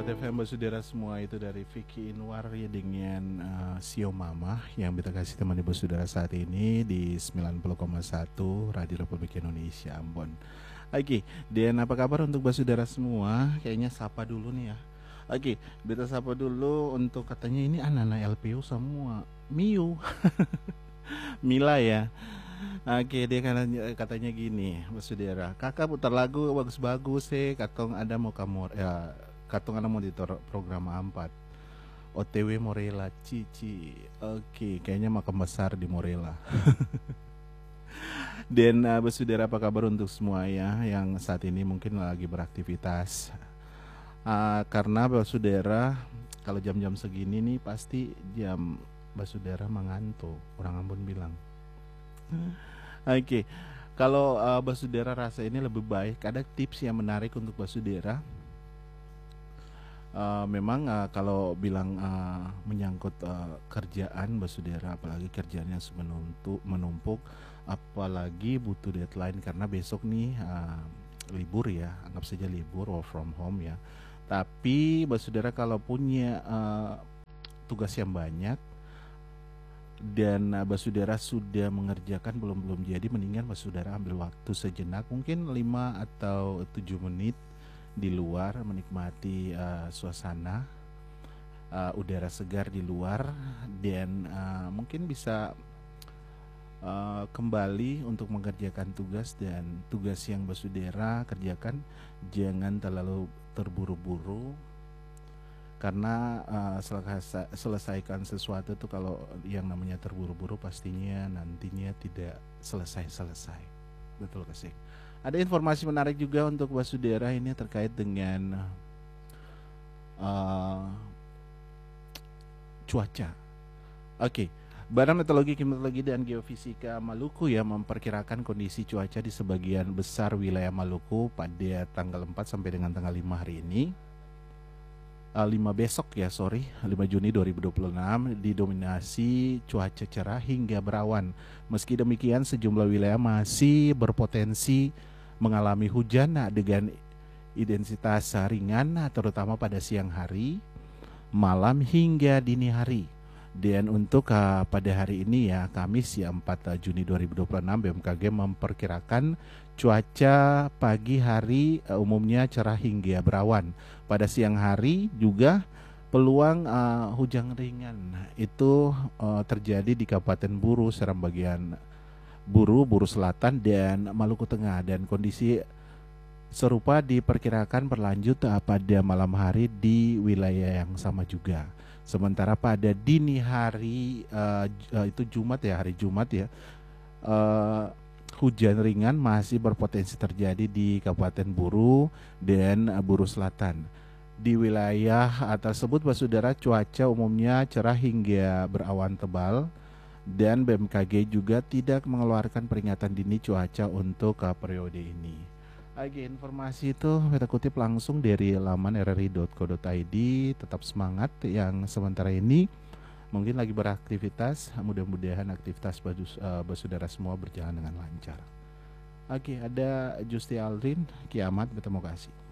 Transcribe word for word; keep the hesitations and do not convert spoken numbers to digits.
Selamat F M Basudara semua, itu dari Vicky Inwar ya dengan uh, Sio Mama yang kita kasih teman ibu saudara saat ini di sembilan puluh koma satu Radio Republik Indonesia Ambon. Oke, dan apa kabar untuk basudara semua? Kayaknya sapa dulu nih ya. Oke, beta sapa dulu untuk katanya ini anak-anak L P U semua. Miu, Mila ya. Oke, dia katanya, katanya gini, basudara. Kakak putar lagu bagus-bagus sih, katong ada mau kamu ya, katong ada mau di tor- program empat. O T W Morela, Cici. Oke, kayaknya makam besar di Morela. Dan uh, basudara, apa kabar untuk semua ya yang saat ini mungkin lagi beraktivitas. Uh, karena basudara kalau jam-jam segini nih pasti jam basudara mengantuk. Orang Ambon bilang. Oke, okay. Kalau uh, basudara rasa ini lebih baik, ada tips yang menarik untuk basudara. Uh, memang uh, kalau bilang uh, menyangkut uh, kerjaan basudara, apalagi kerjaannya menumpuk, menumpuk, apalagi butuh deadline karena besok nih uh, libur ya, anggap saja libur work from home ya. Tapi basudara kalau punya uh, tugas yang banyak dan uh, basudara sudah mengerjakan belum belum jadi, mendingan basudara ambil waktu sejenak, mungkin lima atau tujuh menit di luar menikmati uh, suasana uh, udara segar di luar, dan uh, mungkin bisa uh, kembali untuk mengerjakan tugas, dan tugas yang basudara kerjakan jangan terlalu terburu-buru. Karena uh, selesai, selesaikan sesuatu tuh kalau yang namanya terburu-buru pastinya nantinya tidak selesai-selesai. Betul kasih. Ada informasi menarik juga untuk basudara ini terkait dengan uh, cuaca. Oke, okay. Badan Meteorologi, Klimatologi dan Geofisika Maluku ya memperkirakan kondisi cuaca di sebagian besar wilayah Maluku pada tanggal empat sampai dengan tanggal lima hari ini. lima besok ya, sorry, lima Juni dua ribu dua puluh enam didominasi cuaca cerah hingga berawan. Meski demikian sejumlah wilayah masih berpotensi mengalami hujan dengan intensitas ringan terutama pada siang hari, malam hingga dini hari. Dan untuk uh, pada hari ini ya, Kamis ya empat Juni dua ribu dua puluh enam, B M K G memperkirakan cuaca pagi hari uh, umumnya cerah hingga berawan. Pada siang hari juga peluang uh, hujan ringan itu uh, terjadi di Kabupaten Buru, Seram bagian Buru, Buru Selatan dan Maluku Tengah, dan kondisi serupa diperkirakan berlanjut uh, pada malam hari di wilayah yang sama juga. Sementara pada dini hari uh, itu Jumat ya, hari Jumat ya, uh, hujan ringan masih berpotensi terjadi di Kabupaten Buru dan uh, Buru Selatan. Di wilayah tersebut basudara cuaca umumnya cerah hingga berawan tebal, dan B M K G juga tidak mengeluarkan peringatan dini cuaca untuk uh, periode ini. Oke, informasi itu kita kutip langsung dari laman r r i dot co dot i d. Tetap semangat yang sementara ini mungkin lagi beraktivitas, mudah-mudahan aktivitas uh, basudara semua berjalan dengan lancar. Oke, ada Justi Aldrin, kiamat, terima kasih.